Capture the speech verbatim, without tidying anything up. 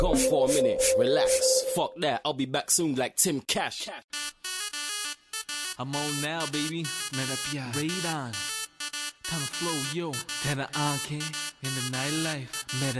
Gone for a minute, relax. Fuck that, I'll be back soon like Tim Cash. I'm on now, baby. मेरा प्यार radon. Time to flow, yo. तेरा आंखें in the nightlife. मेरा